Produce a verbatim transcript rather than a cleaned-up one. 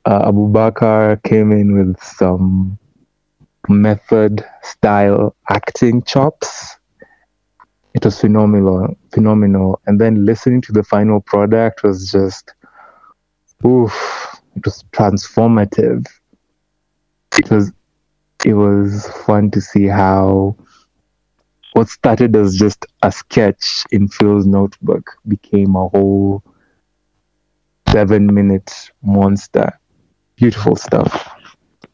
Uh, Abubakar came in with some method style acting chops. It was phenomenal, phenomenal. And then listening to the final product was just, oof, it was transformative. It was, it was fun to see how what started as just a sketch in Phil's notebook became a whole seven minute monster. Beautiful stuff.